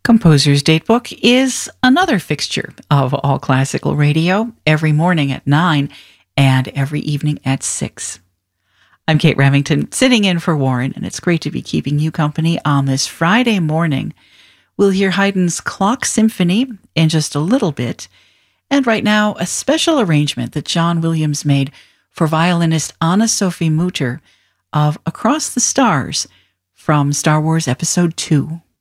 Composer's Datebook is another fixture of All Classical Radio every morning at 9 and every evening at 6. I'm Kate Remington, sitting in for Warren, and it's great to be keeping you company on this Friday morning. We'll hear Haydn's Clock Symphony in just a little bit, and right now, a special arrangement that John Williams made for violinist Anna-Sophie Mutter of Across the Stars from Star Wars Episode 2.